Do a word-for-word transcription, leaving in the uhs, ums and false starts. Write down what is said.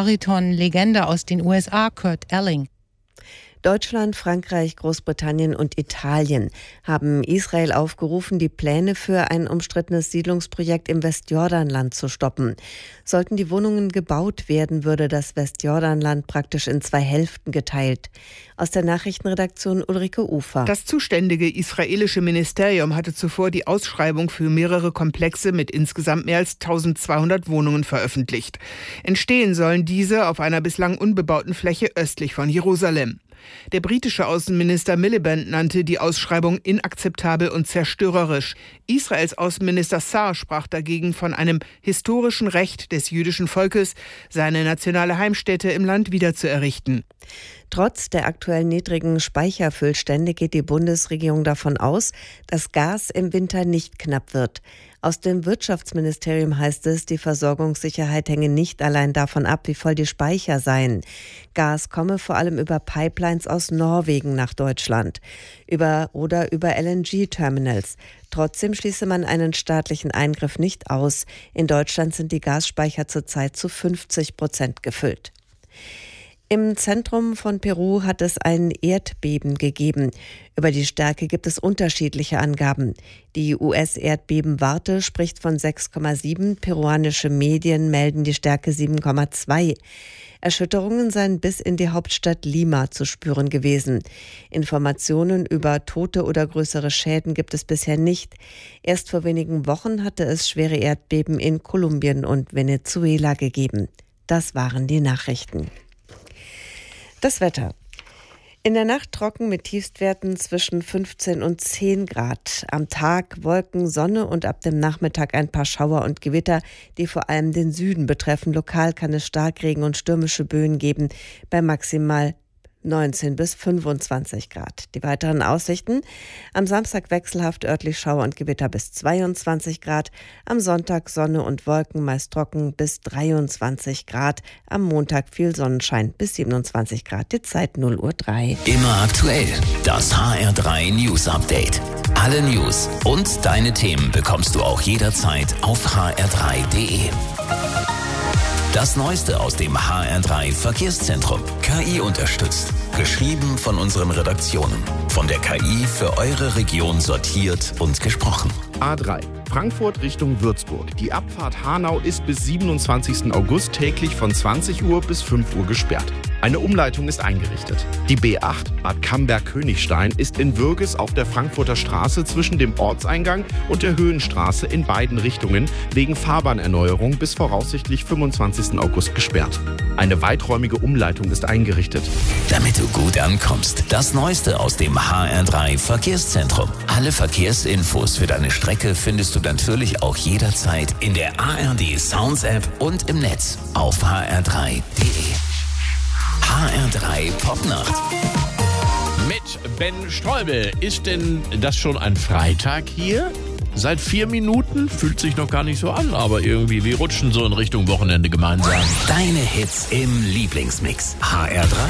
Bariton-Legende aus den U S A, Kurt Elling. Deutschland, Frankreich, Großbritannien und Italien haben Israel aufgerufen, die Pläne für ein umstrittenes Siedlungsprojekt im Westjordanland zu stoppen. Sollten die Wohnungen gebaut werden, würde das Westjordanland praktisch in zwei Hälften geteilt. Aus der Nachrichtenredaktion Ulrike Ufer. Das zuständige israelische Ministerium hatte zuvor die Ausschreibung für mehrere Komplexe mit insgesamt mehr als eintausendzweihundert Wohnungen veröffentlicht. Entstehen sollen diese auf einer bislang unbebauten Fläche östlich von Jerusalem. Der britische Außenminister Miliband nannte die Ausschreibung inakzeptabel und zerstörerisch. Israels Außenminister Saar sprach dagegen von einem historischen Recht des jüdischen Volkes, seine nationale Heimstätte im Land wiederzuerrichten. Trotz der aktuell niedrigen Speicherfüllstände geht die Bundesregierung davon aus, dass Gas im Winter nicht knapp wird. Aus dem Wirtschaftsministerium heißt es, die Versorgungssicherheit hänge nicht allein davon ab, wie voll die Speicher seien. Gas komme vor allem über Pipelines aus Norwegen nach Deutschland über oder über L N G-Terminals. Trotzdem schließe man einen staatlichen Eingriff nicht aus. In Deutschland sind die Gasspeicher zurzeit zu fünfzig Prozent gefüllt. Im Zentrum von Peru hat es ein Erdbeben gegeben. Über die Stärke gibt es unterschiedliche Angaben. Die U S-Erdbebenwarte spricht von sechs Komma sieben, peruanische Medien melden die Stärke sieben Komma zwei. Erschütterungen seien bis in die Hauptstadt Lima zu spüren gewesen. Informationen über Tote oder größere Schäden gibt es bisher nicht. Erst vor wenigen Wochen hatte es schwere Erdbeben in Kolumbien und Venezuela gegeben. Das waren die Nachrichten. Das Wetter. In der Nacht trocken mit Tiefstwerten zwischen fünfzehn und zehn Grad. Am Tag Wolken, Sonne und ab dem Nachmittag ein paar Schauer und Gewitter, die vor allem den Süden betreffen. Lokal kann es Starkregen und stürmische Böen geben, bei maximal neunzehn bis fünfundzwanzig Grad. Die weiteren Aussichten: am Samstag wechselhaft örtlich Schauer und Gewitter bis zweiundzwanzig Grad, am Sonntag Sonne und Wolken, meist trocken bis dreiundzwanzig Grad, am Montag viel Sonnenschein bis siebenundzwanzig Grad, die Zeit null Uhr drei. Immer aktuell, das H R drei News Update. Alle News und deine Themen bekommst du auch jederzeit auf h r drei punkt d e. Das Neueste aus dem H R drei Verkehrszentrum. K I unterstützt. Geschrieben von unseren Redaktionen. Von der K I für eure Region sortiert und gesprochen. A drei. Frankfurt Richtung Würzburg. Die Abfahrt Hanau ist bis siebenundzwanzigsten August täglich von zwanzig Uhr bis fünf Uhr gesperrt. Eine Umleitung ist eingerichtet. Die B acht Bad Camberg-Königstein ist in Würges auf der Frankfurter Straße zwischen dem Ortseingang und der Höhenstraße in beiden Richtungen wegen Fahrbahnerneuerung bis voraussichtlich fünfundzwanzigsten August gesperrt. Eine weiträumige Umleitung ist eingerichtet. Damit du gut ankommst, das Neueste aus dem H R drei Verkehrszentrum. Alle Verkehrsinfos für deine Strecke findest du natürlich auch jederzeit in der A R D Sounds App und im Netz auf h r drei punkt d e. H R drei Popnacht. Mit Ben Streubel. Ist denn das schon ein Freitag hier? Seit vier Minuten? Fühlt sich noch gar nicht so an, aber irgendwie, wir rutschen so in Richtung Wochenende gemeinsam. Deine Hits im Lieblingsmix. H R drei.